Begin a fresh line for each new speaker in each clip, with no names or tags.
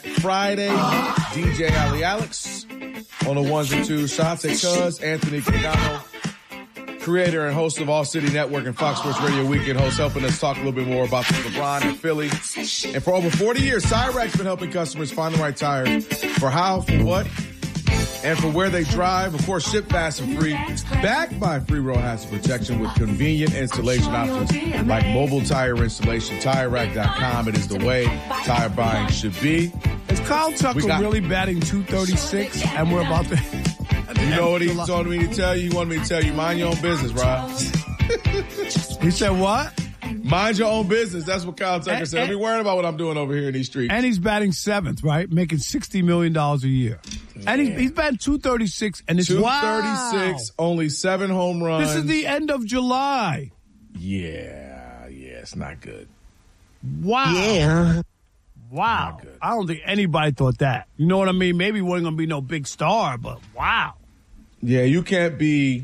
Friday, DJ Ali Alex on the ones and twos. Shante Cuz, Anthony Cagano, creator and host of All City Network and Fox Sports Radio Weekend host, helping us talk a little bit more about the LeBron and Philly. And for over 40 years, Tire Rack's been helping customers find the right tires for how, for what, and for where they drive. Of course, ship fast and free. Backed by free road hazard protection with convenient installation options like mobile tire installation. TireRack.com. It is the way tire buying should be.
Is Kyle Tucker really batting 236? And we're about to...
You know what he told me to tell you? He wanted me to tell you, mind your own business, Rob.
He said what?
Mind your own business. That's what Kyle Tucker said. Don't be worried about what I'm doing over here in these streets.
And he's batting 7th, right? Making $60 million a year. Yeah. And he's batting 236. And it's
236, only 7 home runs.
This is the end of July.
Yeah, it's not good.
Wow.
Yeah.
Wow. I don't think anybody thought that. You know what I mean? Maybe he wasn't going to be no big star, but wow.
Yeah, you can't be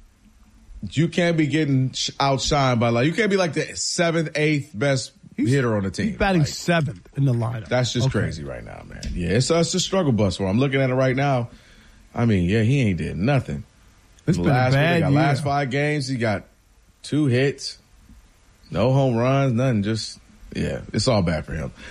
getting outshined by you can't be like the 7th, 8th best hitter on the team.
He's batting 7th in the lineup.
That's just crazy right now, man. Yeah, it's a struggle bus for him. I'm looking at it right now. I mean, yeah, he ain't did nothing.
It's been a bad year.
Last 5 games, he got 2 hits, no home runs, nothing. Just it's all bad for him.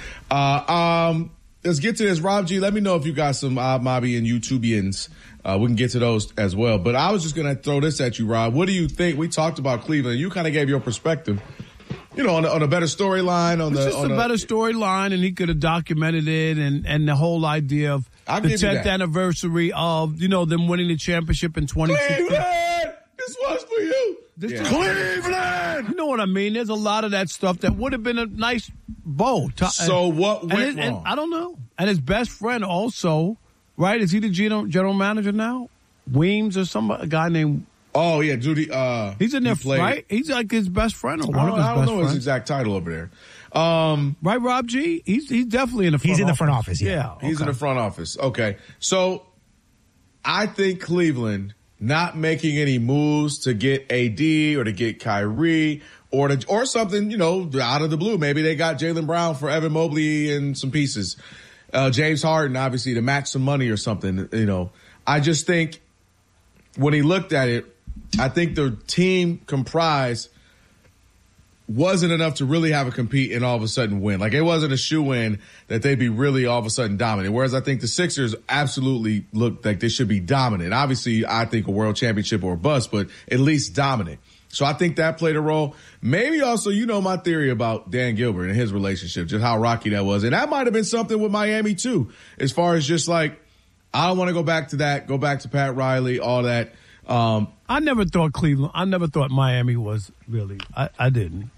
Let's get to this. Rob G, let me know if you got some Mobby and YouTubians. We can get to those as well. But I was just going to throw this at you, Rob. What do you think? We talked about Cleveland. You kind of gave your perspective, on a better storyline.
It's just a better storyline, and he could have documented it, and the whole idea of the 10th anniversary of, them winning the championship in 2016.
Cleveland! This was for you.
Cleveland! You know what I mean? There's a lot of that stuff that would have been a nice bow.
So what went wrong?
And I don't know. And his best friend also, right? Is he the general manager now? Weems or a guy named...
Oh, yeah, Judy.
He's in there, right? He's like his best friend or one of his best friends.
I don't know his exact title over there.
Right, Rob G? He's definitely in the front office.
He's in the front office,
yeah.
He's in the front office. Okay. So I think Cleveland not making any moves to get AD or to get Kyrie or something, out of the blue. Maybe they got Jaylen Brown for Evan Mobley and some pieces. James Harden, obviously, to match some money or something, I just think when he looked at it, I think the team comprised wasn't enough to really have a compete and all of a sudden win. Like, it wasn't a shoe-in that they'd be really all of a sudden dominant. Whereas I think the Sixers absolutely look like they should be dominant. Obviously, I think a world championship or a bust, but at least dominant. So I think that played a role. Maybe also, my theory about Dan Gilbert and his relationship, just how rocky that was. And that might have been something with Miami, too, as far as just like, I don't want to go back to that, go back to Pat Riley, all that.
I never thought Miami was really, I didn't.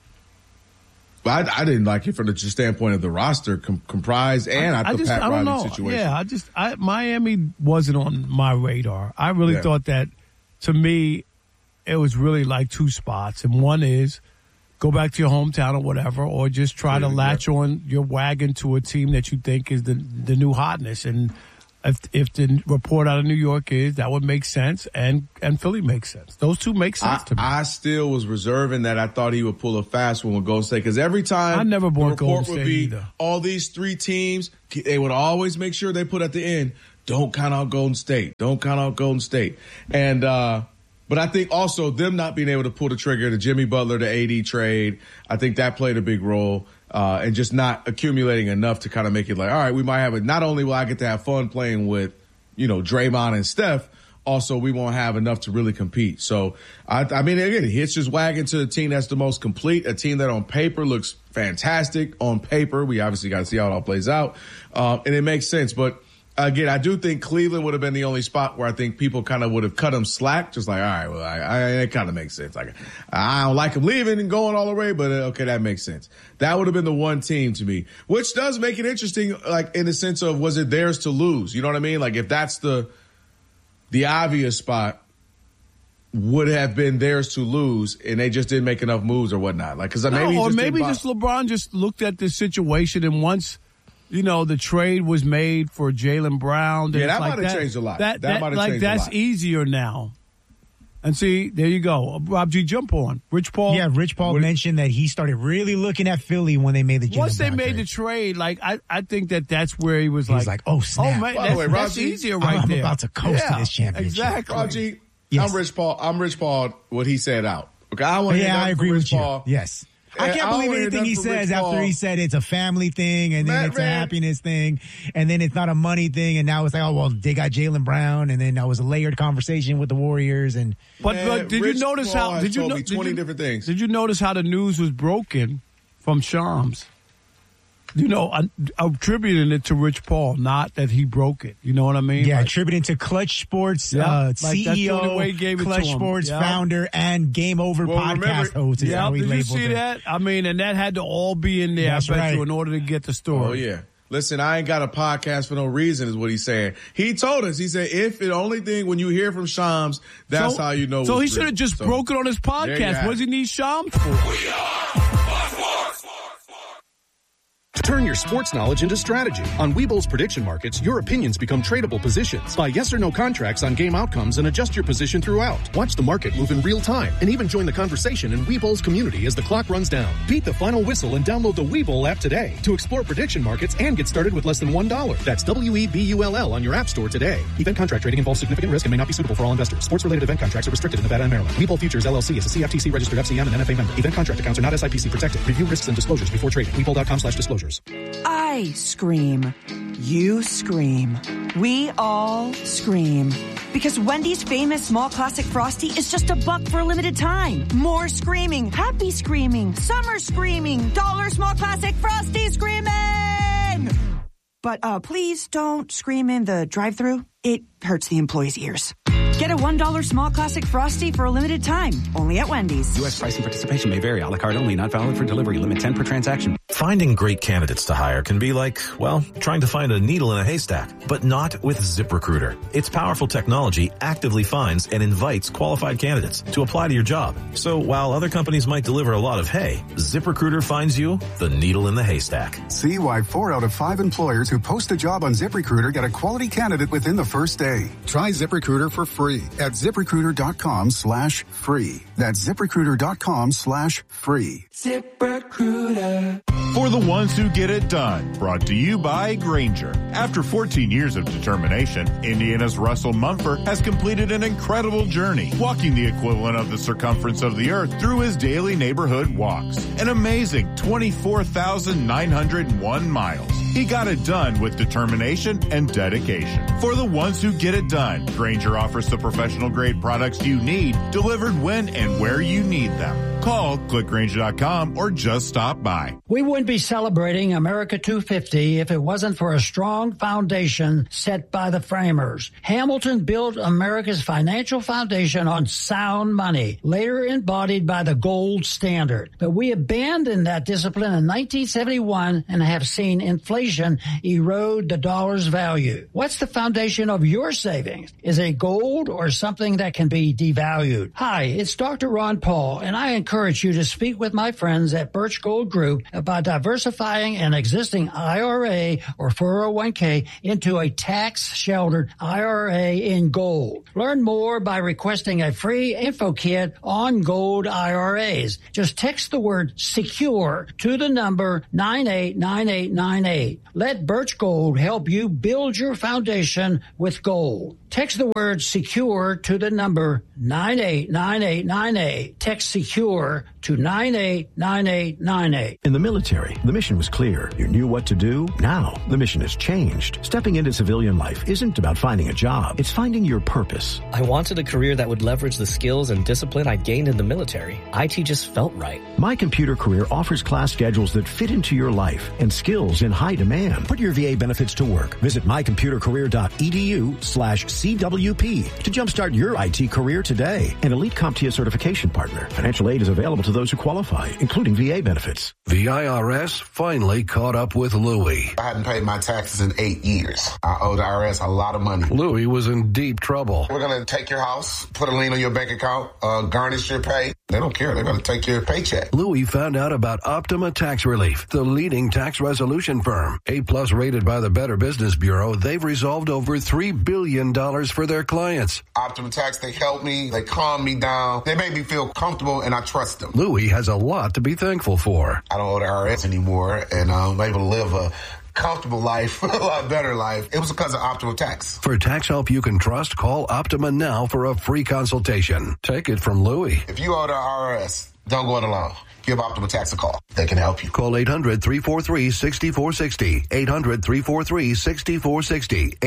I didn't like it from the standpoint of the roster comprised, and I thought Pat Riley situation.
Yeah, Miami wasn't on my radar. I really thought that, to me, it was really like 2 spots, and one is go back to your hometown or whatever, or just try to latch on your wagon to a team that you think is the new hotness. And if the report out of New York is, that would make sense, and Philly makes sense. Those 2 make sense to me.
I still was reserving that. I thought he would pull a fast one with Golden State, because every time
I never bought
the report
Golden
would be
State either.
All these 3 teams, they would always make sure they put at the end, don't count out Golden State. Don't count out Golden State. And but I think also them not being able to pull the trigger, the Jimmy Butler to AD trade, I think that played a big role. And just not accumulating enough to kind of make it like, all right, we might have it. Not only will I get to have fun playing with, Draymond and Steph, also we won't have enough to really compete. So, I mean, again, he hitched his wagon to a team that's the most complete, a team that on paper looks fantastic. On paper, we obviously got to see how it all plays out. And it makes sense. But again, I do think Cleveland would have been the only spot where I think people kind of would have cut him slack. Just like, all right, well, it kind of makes sense. Like, I don't like him leaving and going all the way, but okay, that makes sense. That would have been the one team to me, which does make it interesting, like in the sense of, was it theirs to lose? You know what I mean? Like, if that's the obvious spot, would have been theirs to lose, and they just didn't make enough moves or whatnot. Like, because maybe
just LeBron just looked at the situation, and once the trade was made for Jaylen Brown.
Yeah, that might have changed a lot.
That might have changed a lot. That's easier now. And see, there you go. Rob G, jump on. Rich Paul.
Yeah, Rich Paul mentioned that he started really looking at Philly when they made the Jaylen
Once they
Brown
made
trade.
the trade, like I think that's where he was
like, oh, snap.
Oh, man,
By the way,
that's
Raji,
easier right
I'm
there.
about to coast to this championship.
Exactly.
Raji,
Yes.
I'm Rich Paul, what he said out. Okay, I
agree with you.
Paul.
Yes. I
And
can't
I don't
believe
wanna hear
anything he
nothing from
says
Rich
after
Paul.
he said it's a family thing and then it's a
Man.
happiness thing and then it's not a money thing and now it's like, oh, well, they got Jaylen Brown and then that was a layered conversation with the Warriors. And
But did
Rich
you notice
Paul
how?
has
Did you
told
know?
me 20 different things.
Did you notice how the news was broken from Shams? You know, attributing it to Rich Paul, not that he broke it. You know what I mean?
yeah,
Like,
attributing to Clutch Sports
that's the only way he
CEO,
gave it to
Clutch
him.
Sports
Yep.
founder, and Game Over
Well,
podcast
remember-
host. Is how he
did you
labeled
see
it.
that? I mean, and that had to all be in there,
That's
I bet
right.
you, in order to get the story.
Oh, yeah. Listen, I ain't got a podcast for no reason is what he's saying. He told us, he said, if the only thing when you hear from Shams, that's how you know.
So he
it's
should have
real.
just
So,
broke it on his
there you
podcast.
have
What does he
it.
need Shams for?
Turn your sports knowledge into strategy. On Webull's prediction markets, your opinions become tradable positions. Buy yes or no contracts on game outcomes and adjust your position throughout. Watch the market move in real time and even join the conversation in Webull's community as the clock runs down. Beat the final whistle and download the Webull app today to explore prediction markets and get started with less than $1. That's WEBULL on your app store today. Event contract trading involves significant risk and may not be suitable for all investors. Sports-related event contracts are restricted in Nevada and Maryland. Webull Futures LLC is a CFTC registered FCM and NFA member. Event contract accounts are not SIPC protected. Review risks and disclosures before trading. Webull.com/disclosures.
I scream. You scream. We all scream. Because Wendy's famous small classic Frosty is just $1 for a limited time. More screaming. Happy screaming. Summer screaming. Dollar small classic Frosty screaming. But please don't scream in the drive-thru. It hurts the employees' ears. Get a $1 small classic Frosty for a limited time. Only at Wendy's.
U.S. price and participation may vary. A la carte only. Not valid for delivery. Limit 10 per transaction.
Finding great candidates to hire can be like, well, trying to find a needle in a haystack, but not with ZipRecruiter. Its powerful technology actively finds and invites qualified candidates to apply to your job. So while other companies might deliver a lot of hay, ZipRecruiter finds you the needle in the haystack.
See why 4 out of 5 employers who post a job on ZipRecruiter get a quality candidate within the first day. Try ZipRecruiter for free at ZipRecruiter.com/free. That's ZipRecruiter.com/free.
ZipRecruiter. For the ones who get it done. Brought to you by Grainger. After 14 years of determination, Indiana's Russell Mumford has completed an incredible journey, walking the equivalent of the circumference of the earth through his daily neighborhood walks. An amazing 24,901 miles. He got it done with determination and dedication. For the ones who get it done, Grainger offers the professional-grade products you need, delivered when and where you need them. Call, click Grainger.com, or just stop by.
We wouldn't be celebrating America 250 if it wasn't for a strong foundation set by the framers. Hamilton built America's financial foundation on sound money, later embodied by the gold standard. But we abandoned that discipline in 1971 and have seen inflation erode the dollar's value. What's the foundation of your savings? Is it gold or something that can be devalued? Hi, it's Dr. Ron Paul, and I encourage you to speak with my friends at Birch Gold Group about diversifying an existing IRA or 401k into a tax-sheltered IRA in gold. Learn more by requesting a free info kit on gold IRAs. Just text the word SECURE to the number 989898. Let Birch Gold help you build your foundation with gold. Text the word SECURE to the number 989898. Text SECURE to 989898.
In the military, the mission was clear. You knew what to do. Now, the mission has changed. Stepping into civilian life isn't about finding a job. It's finding your purpose.
I wanted a career that would leverage the skills and discipline I gained in the military. IT just felt right.
My Computer Career offers class schedules that fit into your life and skills in high demand. Put your VA benefits to work. Visit mycomputercareer.edu/CWP to jumpstart your IT career today. An elite CompTIA certification partner. Financial aid is available to those who qualify, including VA benefits.
The IRS finally caught up with Louie.
I hadn't paid my taxes in 8 years. I owe the IRS a lot of money.
Louie was in deep trouble.
We're going to take your house, put a lien on your bank account, garnish your pay. They don't care. They're going to take your paycheck.
Louis found out about Optima Tax Relief, the leading tax resolution firm. A+ rated by the Better Business Bureau, they've resolved over $3 billion for their clients.
Optima Tax, they help me. They calm me down. They make me feel comfortable, and I trust them.
Louis has a lot to be thankful for.
I don't owe the IRS anymore, and I'm able to live a comfortable life, a lot better life. It was because of Optima Tax.
For tax help you can trust, call Optima now for a free consultation. Take it from Louis.
If you owe the IRS, don't go it alone. Give Optima Tax a call. They can help you.
Call 800-343-6460. 800-343-6460.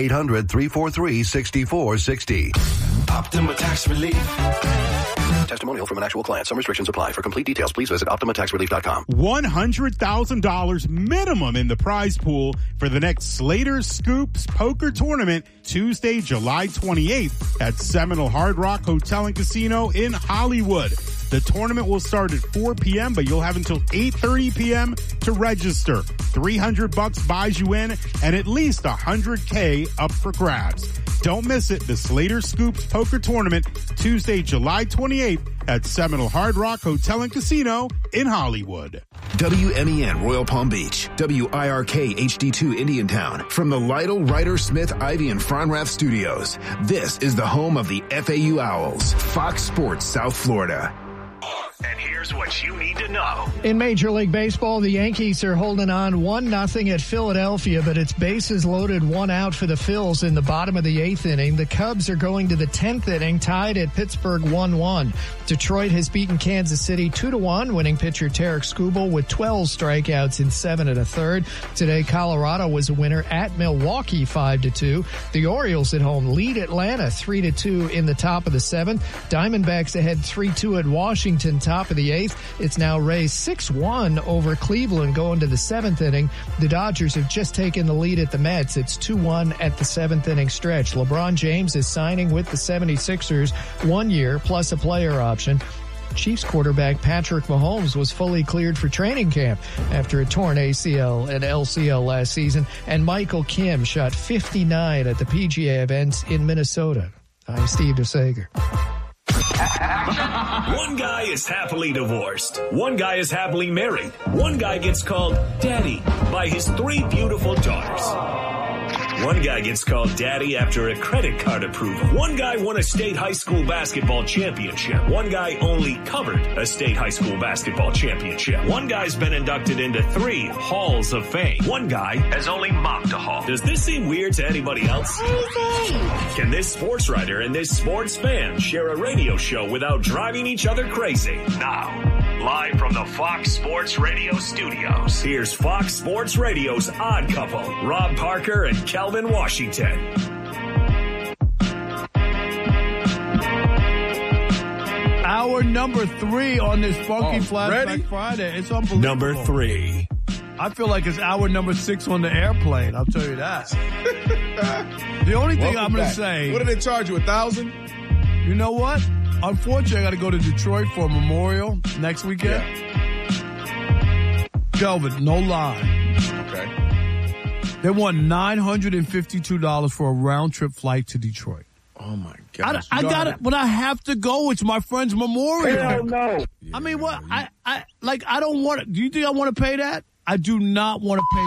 800-343-6460.
Optima Tax Relief.
Testimonial from an actual client. Some restrictions apply. For complete details, please visit OptimaTaxRelief.com.
$100,000 minimum in the prize pool for the next Slater Scoops Poker Tournament, Tuesday, July 28th at Seminole Hard Rock Hotel and Casino in Hollywood. The tournament will start at 4 p.m., but you'll have until 8:30 p.m. to register. $300 buys you in, and at least $100K up for grabs. Don't miss it. The Slater Scoops Poker Tournament, Tuesday, July 28th at Seminole Hard Rock Hotel and Casino in Hollywood.
WMEN Royal Palm Beach, WIRK HD2 Indiantown. From the Lytle, Ryder, Smith, Ivy, and Fronrath Studios, this is the home of the FAU Owls, Fox Sports South Florida.
And here's what you need to know.
In Major League Baseball, the Yankees are holding on 1-0 at Philadelphia, but it's bases loaded, 1 out for the Phils in the bottom of the 8th inning. The Cubs are going to the 10th inning, tied at Pittsburgh 1-1. Detroit has beaten Kansas City 2-1, winning pitcher Tarek Skubal with 12 strikeouts in 7 1/3. Today, Colorado was a winner at Milwaukee 5-2. The Orioles at home lead Atlanta 3-2 in the top of the 7th. Diamondbacks ahead 3-2 at Washington, top of the 8th. It's now Rays 6-1 over Cleveland going to the 7th inning. The Dodgers have just taken the lead at the Mets. It's 2-1 at the 7th inning stretch. LeBron James is signing with the 76ers 1 year plus a player option. Chiefs quarterback Patrick Mahomes was fully cleared for training camp after a torn ACL and LCL last season. And Michael Kim shot 59 at the PGA events in Minnesota. I'm Steve DeSager.
One guy is happily divorced. One guy is happily married. One guy gets called daddy by his 3 beautiful daughters. One guy gets called daddy after a credit card approval. One guy won a state high school basketball championship. One guy only covered a state high school basketball championship. One guy's been inducted into 3 halls of fame. One guy has only mopped a hall. Does this seem weird to anybody else? Can this sports writer and this sports fan share a radio show without driving each other crazy? Now, live from the Fox Sports Radio studios, here's Fox Sports Radio's odd couple, Rob Parker and Calvin Washington.
Hour number 3 on this funky Flashback Friday. It's unbelievable.
Number 3.
I feel like it's hour number 6 on the airplane. I'll tell you that. The only thing I'm going to say.
What did they charge you, $1,000?
You know what? Unfortunately, I got to go to Detroit for a memorial next weekend. Yeah. Kelvin, no lie.
Okay.
They want $952 for a round trip flight to Detroit.
Oh my God!
I got it, but I have to go. It's my friend's memorial.
Hell no.
I mean, what? I don't want it. Do you think I want to pay that? I do not want to pay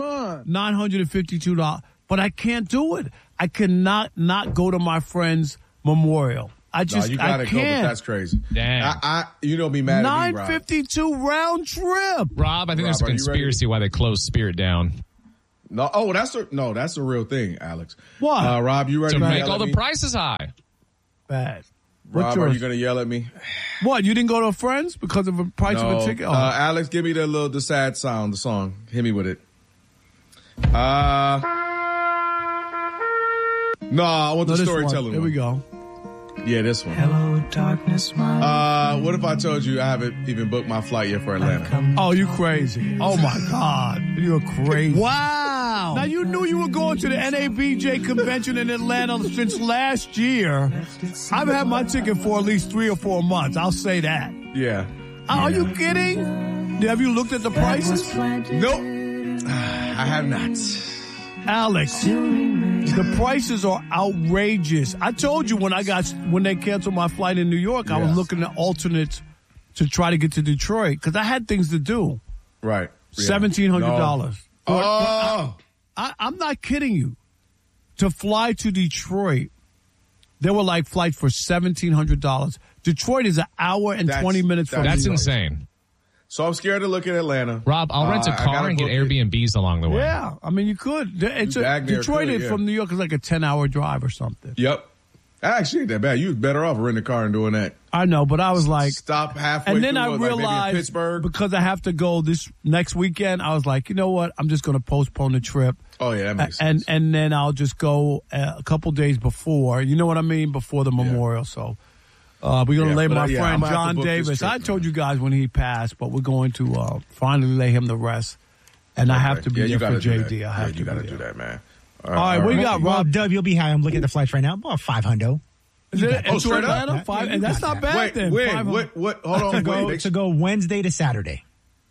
$952, but I can't do it. I cannot not go to my friend's memorial. I just,
you gotta
I can't.
Go, but that's crazy.
Damn.
You don't be mad at me, Rob.
$952 round trip.
Rob, I think there's a conspiracy why they closed Spirit down.
No, that's a real thing, Alex.
What?
Rob, you ready
to
to
make all the prices high?
Bad.
Rob, are you going to yell at me?
What? You didn't go to a friend's because of the price of a ticket? Oh.
Alex, give me the sad sound, the song. Hit me with it. No, I want the storytelling.
Here we go.
Yeah, this one.
Hello, darkness, my
what if I told you I haven't even booked my flight yet for Atlanta?
Oh, you crazy. Oh, my God. You're crazy.
Wow.
Now, you knew you were going to the NABJ convention in Atlanta since last year. I've had my ticket for at least 3 or 4 months. I'll say that.
Yeah.
Are you kidding? Have you looked at the prices?
Nope. I have not.
Alex, the prices are outrageous. I told you when they canceled my flight in New York, I was looking at alternate to try to get to Detroit because I had things to do.
Right.
$1,700.
Oh.
I'm not kidding you. To fly to Detroit, there were like flights for $1,700. Detroit is an hour and 20 minutes from
That's
New York.
insane.
So I'm scared to look at Atlanta.
Rob, I'll rent a car and get Airbnbs along the way.
Yeah, I mean, you could. Detroit from New York is like a 10-hour drive or something.
Yep. Actually, ain't that bad. You was better off renting a car and doing that.
I know, but I was like...
Stop halfway
and then
through,
I
maybe in
realized,
Pittsburgh.
because I have to go this next weekend, I was like, you know what? I'm just going to postpone the trip.
Oh, yeah, that makes sense.
And then I'll just go a couple days before. You know what I mean? Before the memorial. So we're going to lay my friend John Davis. I told you guys when he passed, but we're going to finally lay him to rest. And I have to be there for JD. I have to.
You got to do that, man.
All right, we got Rob.
Dub, you'll be high. I'm looking at the flights right now. About $500.
Is it
to
Atlanta? And that's not bad then.
What? Hold on.
To go Wednesday to Saturday.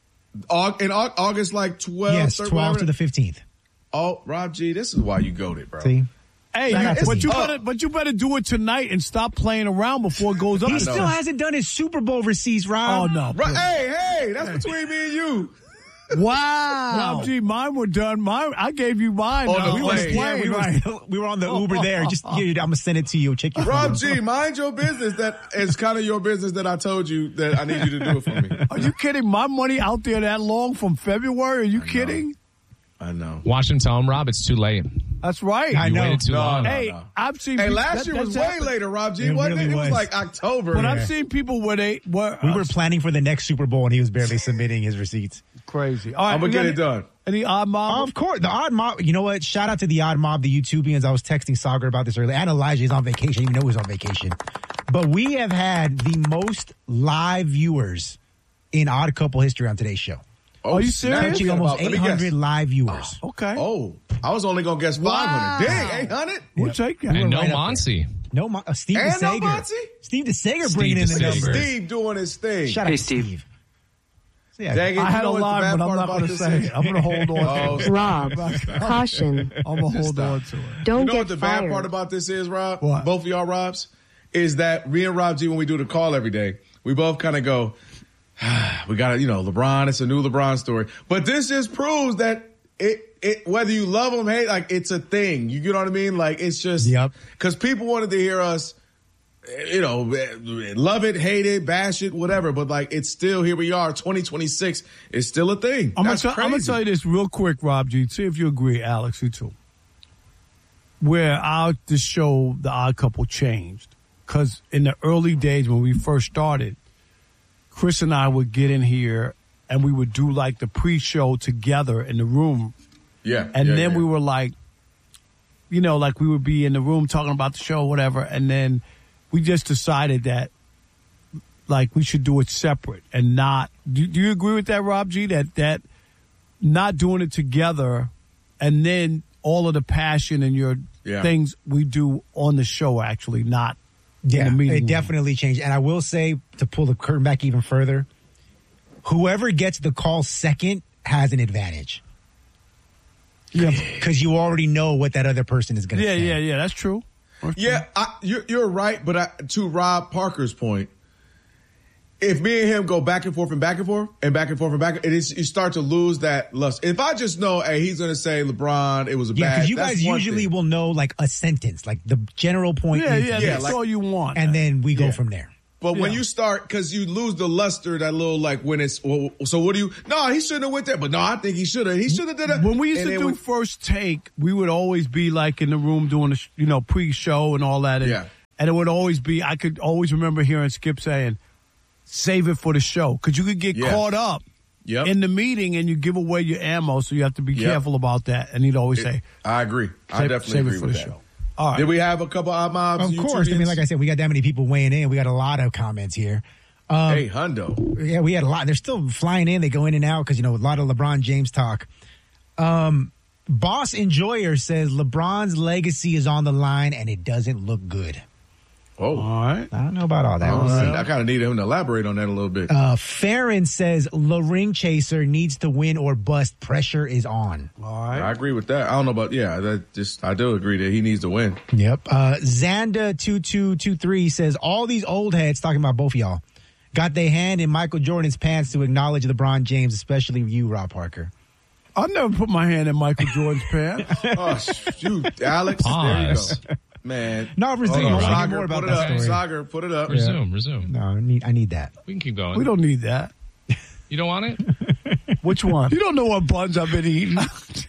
In August, like 12?
Yes, 12 to the 15th.
Oh, Rob G, this is why you goated, bro.
See?
Hey, but you better do it tonight and stop playing around before it goes up.
He still hasn't done his Super Bowl receipts, Rob.
Oh, no.
Hey, that's between me and you.
Wow. Rob G, mine were done. I gave you mine.
We were on the Uber there. Just I'm going to send it to you. Check your
Rob
phone.
G, mind your business. That is kind of your business that I told you that I need you to do it for me.
Are you kidding? My money out there that long from February? Are you kidding?
I know.
Watch him tell him, Rob, it's too late.
That's right.
You waited too long.
Hey, I've seen.
Hey, last year was way later, Rob G. Wasn't it? It was like October.
But I've seen people where we
were planning for the next Super Bowl and he was barely submitting his receipts.
Crazy. All right,
I'm gonna get it done.
Any Odd Mob?
Of course, the Odd Mob. You know what? Shout out to the Odd Mob, the YouTubians. I was texting Sagar about this earlier. And Elijah is on vacation. Even though he was on vacation, but we have had the most live viewers in Odd Couple history on today's show.
Oh, are you serious?
Touching almost 800 live viewers.
Okay.
Oh, I was only gonna guess 500. Dang, 800.
We'll take that.
And no Monsi.
No, Steve DeSager.
No Monsi?
Steve DeSager bringing in the numbers.
Steve doing his thing.
Shout out to Steve.
So yeah, Dang it,
I had a line, but I'm not going to say it. I'm going to hold on to it.
Rob, caution.
I'm going to hold on to it.
Don't
you know
get
what the
fired.
bad part about this is, Rob?
What?
Both of y'all Robs? Is that me and Rob G, when we do the call every day, we both kind of go, we got to, LeBron, it's a new LeBron story. But this just proves that it whether you love him, hate, like it's a thing. You know what I mean? Like it's just, because people wanted to hear us, love it, hate it, bash it, whatever. But like, it's still, here we are, 2026 is still a thing.
I'm going to tell you this real quick, Rob G. See if you agree, Alex, you too. Where the show, The Odd Couple, changed. Because in the early days when we first started, Chris and I would get in here and we would do like the pre-show together in the room.
Yeah.
And then we were like, like we would be in the room talking about the show, whatever. And then we just decided that like we should do it separate and not. Do you agree with that, Rob G? That not doing it together and then all of the passion and your things we do on the show actually not.
Yeah, it definitely changed. And I will say, to pull the curtain back even further, whoever gets the call second has an advantage. Yeah, because you already know what that other person is going to say.
Yeah, that's true.
You're right. But to Rob Parker's point, if me and him go back and forth and back and forth and back and forth and back, you start to lose that lust. If I just know, hey, he's going to say LeBron, it was a bad.
Yeah, because you guys usually will know like a sentence, like the general point.
That's all you want.
And then we go from there.
But when you start, because you lose the luster, that little like when it's, so what do you, no, he shouldn't have went there. But no, I think he should have. He should have did that.
When we used to do First Take, we would always be like in the room doing the, pre-show and all that. And it would always be, I could always remember hearing Skip saying, save it for the show. Because you could get caught up in the meeting and you give away your ammo. So you have to be careful about that. And he'd always say,
I agree. I definitely agree with that.
Show. All right.
Did we have a couple of mobs?
Of course. I mean, like I said, we got that many people weighing in. We got a lot of comments here.
Hey, Hundo.
Yeah, we had a lot. They're still flying in. They go in and out because, a lot of LeBron James talk. Boss Enjoyer says LeBron's legacy is on the line and it doesn't look good.
Oh.
All right.
I don't know about all that.
I kind of need him to elaborate on that a little bit.
Farron says the ring chaser needs to win or bust. Pressure is on.
All right.
I agree with that. I don't know about, I do agree that he needs to win.
Yep. Xanda2223 says all these old heads, talking about both of y'all, got their hand in Michael Jordan's pants to acknowledge LeBron James, especially you, Rob Parker?
I never put my hand in Michael Jordan's pants.
Oh, shoot, Alex.
Pause.
There you go. Man.
No, resume. I want to hear more about that story.
Sagar, put it up.
Resume.
No, I need that.
We can keep going.
We don't need that.
You don't want it?
Which one? You don't know what buns I've been eating.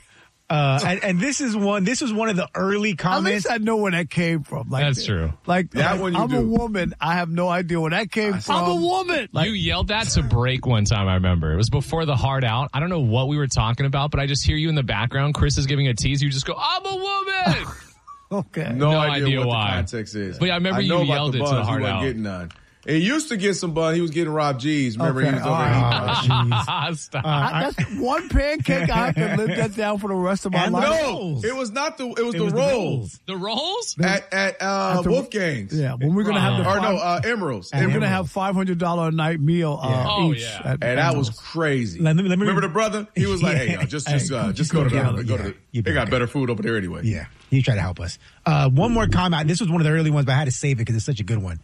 And this was one of the early comments.
At least I know where that came from. Like,
that's true.
Like that one I'm a woman. I have no idea where that came from. I'm a woman.
You yelled that to break one time, I remember. It was before the Hard Out. I don't know what we were talking about, but I just hear you in the background. Chris is giving a tease. You just go, I'm a woman.
Okay.
No idea what
why.
the context is.
But I remember you yelled it to the Hard Out.
Getting none. He used to get some bun. He was getting Rob G's. Remember, he was over here.
Stop.
That's one pancake. I can live that down for the rest of my life.
No, it was not the. It was the rolls.
The rolls
at Wolfgang's.
Yeah, when we're gonna have
Emeralds.
We're gonna have $500 a night meal each.
Yeah. And that was crazy. Let me remember the brother? He was like, "Hey, just go to the. They got better food over there anyway."
Yeah, he tried to help us. One more comment. This was one of the early ones, but I had to save it because it's such a good one.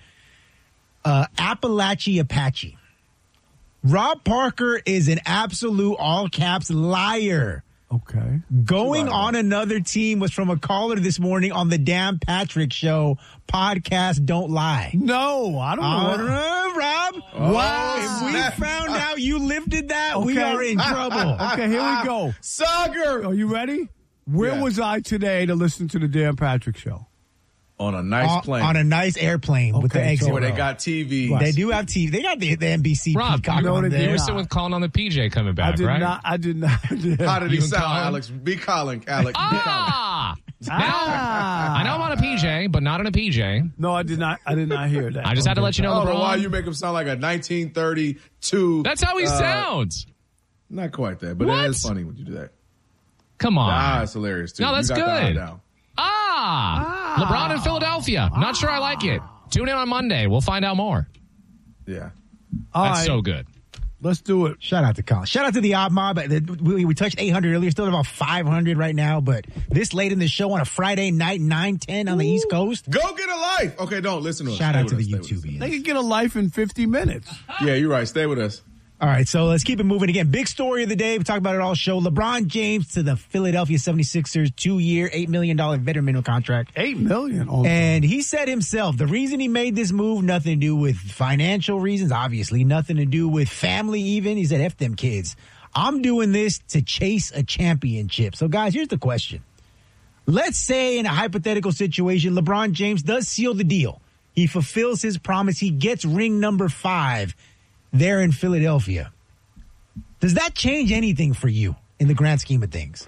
Appalachia Apache. Rob Parker is an absolute all caps liar.
Okay.
Going on another team was from a caller this morning on the Dan Patrick Show podcast. Don't lie.
No, I don't know.
Rob.
Wow.
If we found out you lifted that, we are in trouble.
Okay, here we go.
Sagar.
Are you ready? Where was I today to listen to the Dan Patrick Show?
On a nice plane.
On a nice airplane with the exit.
Where they got TV.
Right. They do have TV. They got the NBC.
Rob, you were sitting with calling on the PJ coming back, right?
I did not.
How did he sound, Alex? Be calling, Alex.
I know I'm on a PJ, but not on a PJ.
No, I did not hear that.
I just had to let you know,
I don't
LeBron.
know why you make him sound like a 1932.
That's how he sounds.
Not quite that, but it is funny when you do that.
Come on.
Nah, it's hilarious, too.
No, that's good. LeBron in Philadelphia. Not sure I like it. Tune in on Monday. We'll find out more.
Yeah.
That's so good.
Let's do it.
Shout out to Colin. Shout out to the Odd Mob. We touched 800 earlier. Still at about 500 right now. But this late in the show on a Friday night, 9-10 on the East Coast.
Go get a life. Okay, don't listen to us.
Shout out to the YouTubians.
They can get a life in 50 minutes.
Yeah, you're right. Stay with us.
All right, so let's keep it moving again. Big story of the day. We talked about it all show. LeBron James to the Philadelphia 76ers, 2-year, $8 million veteran minimum contract.
$8 million? Oh,
and he said himself, the reason he made this move, nothing to do with financial reasons, obviously, nothing to do with family even. He said, F them kids. I'm doing this to chase a championship. So, guys, here's the question. Let's say in a hypothetical situation, LeBron James does seal the deal. He fulfills his promise. He gets ring number 5 there in Philadelphia. Does that change anything for you in the grand scheme of things?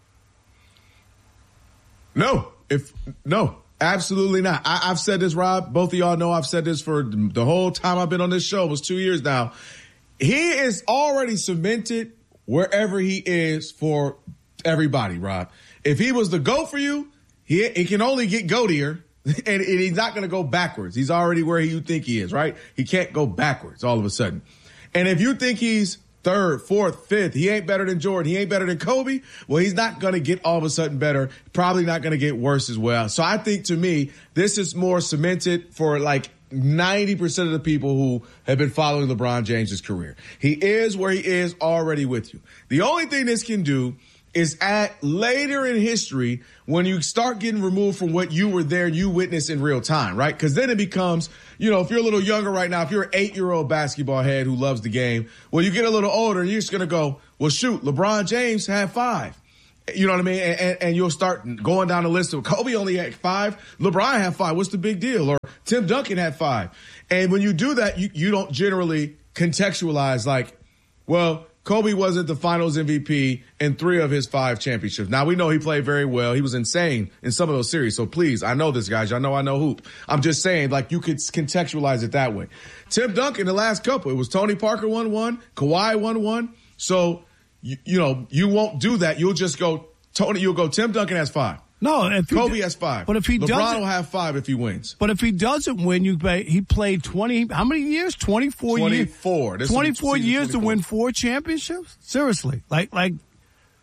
No, absolutely not. I've said this, Rob. Both of y'all know I've said this for the whole time I've been on this show. It was 2 years now. He is already cemented wherever he is for everybody, Rob. If he was the GOAT for you, he can only get GOATier. And he's not going to go backwards. He's already where you think he is, right? He can't go backwards all of a sudden. And if you think he's 3rd, 4th, 5th, he ain't better than Jordan, he ain't better than Kobe, well, he's not going to get all of a sudden better, probably not going to get worse as well. So I think, to me, this is more cemented for like 90% of the people who have been following LeBron James's career. He is where he is already with you. The only thing this can do is at later in history when you start getting removed from what you were there and you witnessed in real time, right? Because then it becomes, if you're a little younger right now, if you're an 8-year-old basketball head who loves the game, well, you get a little older and you're just going to go, well, shoot, LeBron James had 5. You know what I mean? And you'll start going down the list of Kobe only had 5. LeBron had 5. What's the big deal? Or Tim Duncan had 5. And when you do that, you don't generally contextualize like, well, Kobe wasn't the finals MVP in 3 of his 5 championships. Now, we know he played very well. He was insane in some of those series. So please, I know this, guys. Y'all know I know hoop. I'm just saying, like, you could contextualize it that way. Tim Duncan, the last couple, it was Tony Parker won 1, Kawhi won 1. So, you won't do that. You'll just go, you'll go, Tim Duncan has 5.
No, if
Kobe has 5.
But if he
LeBron will have 5 if he wins.
But if he doesn't win, he played 20. How many years? 24 years.
24.
24 years to win 4 championships. Seriously, like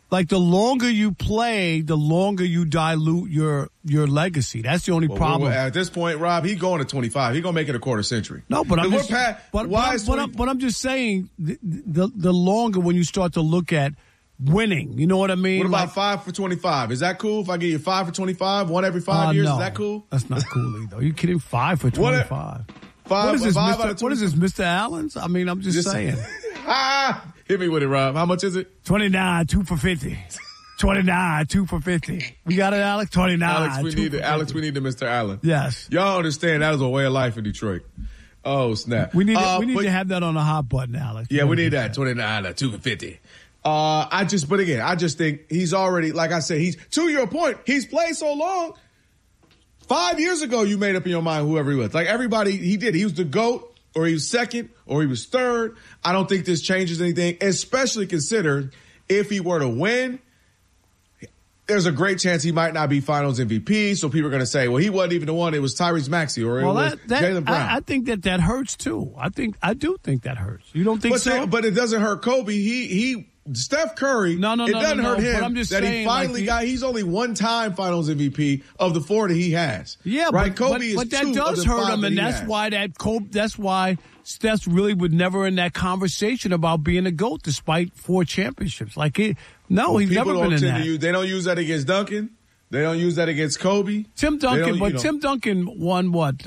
Like the longer you play, the longer you dilute your legacy. That's the only problem.
At this point, Rob, he's going to 25. He's going to make it a quarter century.
No, but I'm just saying the longer when you start to look at winning, you know what I mean?
What about 5 for 25? Is that cool if I give you 5 for 25, one every 5 years?
No,
is that cool?
That's not cool either. Are you kidding? 5 for 25. What is this, Mr. Allen's? I mean, I'm just saying.
Hit me with it, Rob. How much is it?
29, 2 for 50. 29, 2 for 50. We got it, Alex? 29.
Alex, we need the Mr. Allen.
Yes.
Y'all understand that is a way of life in Detroit. Oh, snap.
We need to have that on the hot button, Alex.
Yeah, we need that. 29, 2 for 50. I just think he's already, like I said, to your point, he's played so long. 5 years ago, you made up in your mind whoever he was. Like everybody, he did. He was the GOAT, or he was second, or he was third. I don't think this changes anything, especially considered if he were to win, there's a great chance he might not be Finals MVP. So people are going to say, well, he wasn't even the one. It was Tyrese Maxey or it was Jaylen Brown.
I think that hurts too. I do think that hurts. You don't think so?
But it doesn't hurt Kobe. Steph Curry. It doesn't hurt him.
But I'm just
that
saying,
he finally he's only one-time Finals MVP of the 4 that he has.
Yeah,
right.
Kobe is 2
that does
hurt him, and that's why Steph really was never in that conversation about being a GOAT despite 4 championships. He's never been in that.
They don't use that against Duncan. They don't use that against Kobe.
Tim Duncan won what?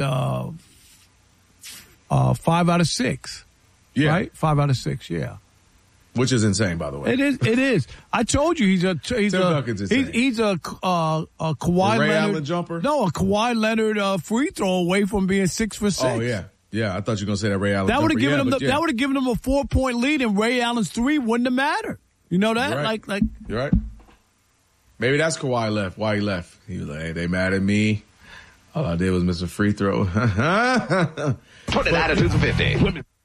5 out of 6.
Yeah,
right. 5 out of 6. Yeah.
Which is insane, by the way.
It is. I told you he's a
Duncan's insane.
He's a Kawhi
Ray
Leonard
Allen jumper.
No, a Kawhi Leonard free throw away from being 6 for 6.
Oh yeah. I thought you were gonna say that Ray Allen.
That would have given him that would have given him a 4-point lead, and Ray Allen's 3 wouldn't have mattered. You know that?
You're right.
Like
you're right. Maybe that's Kawhi left. Why he left? He was like, hey, they mad at me. All I did was miss a free throw.
29 2 for 50.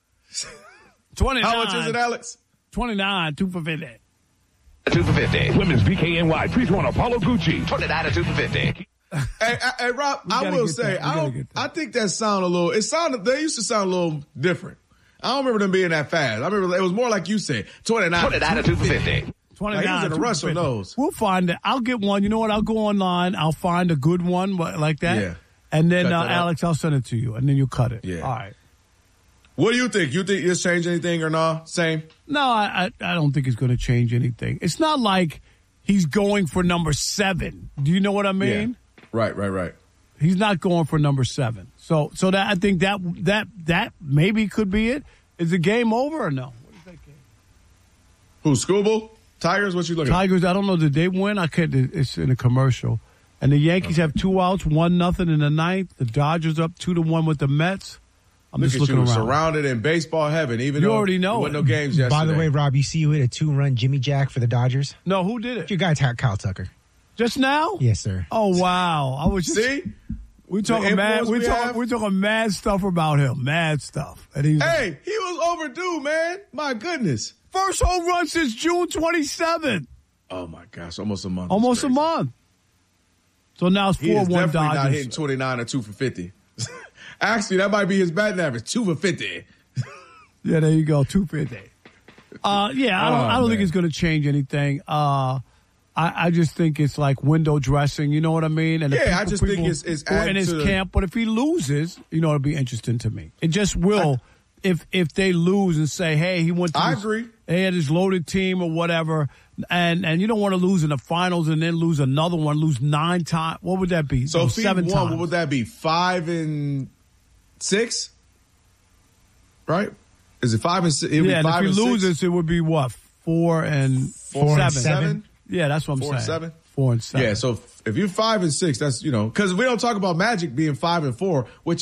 29.
How much is it, Alex?
29, 2 for 50.
2 for 50. Women's BKNY pre-torn Apollo Gucci. 29 2 for 50.
Hey, Rob, I will say, I think that sound a little, they used to sound a little different. I don't remember them being that fast. I remember it was more like you said, 29
2 for 50.
29.
He was in a rush on those.
We'll find it. I'll get one. You know what? I'll go online. I'll find a good one like that.
Yeah.
And then, Alex, I'll send it to you, and then you'll cut it.
Yeah.
All right.
What do you think? You think it's changed anything or not? Same?
No, I don't think it's going to change anything. It's not like he's going for number 7. Do you know what I mean?
Yeah. Right.
He's not going for number 7. So that I think that maybe could be it. Is the game over or no? What is that game?
Who, Scuba? Tigers? What you looking at?
Tigers, I don't know. Did they win? It's in a commercial. And the Yankees have 2 outs, 1-0 in the 9th. The Dodgers up 2-1 with the Mets. I'm just looking around.
Surrounded in baseball heaven, even
you
though
already know
there wasn't no games yesterday.
By the way, Rob, you see who hit a 2-run Jimmy Jack for the Dodgers?
No, who did it?
Your guy, Kyle Tucker.
Just now?
Yes, sir.
Oh, wow. I was just...
See?
We're talking mad stuff about him. Mad stuff. And
he was overdue, man. My goodness.
First home run since June 27th.
Oh, my gosh. Almost a month.
Almost a month. So now it's 4-1 Dodgers.
He is definitely not hitting 29 or 2 for 50. Actually, that might be his batting average, 2 for 50.
Yeah, there you go, 250. I don't think it's going to change anything. I just think it's like window dressing, you know what I mean? And
I just think it's
in his camp. But if he loses, it'll be interesting to me. It just will if they lose and say, hey, he went to
agree.
He had his loaded team or whatever, and you don't want to lose in the finals and then lose another one, lose 9 times. What would that be?
So
7 times.
What would that be? 5 and 6? Right? Is it 5 and 6?
Yeah, and if he loses, it would be what? 4 and 7? Yeah, that's what I'm saying.
4 and 7?
4 and 7.
Yeah, so if you're 5 and 6, that's, because we don't talk about Magic being 5 and 4, which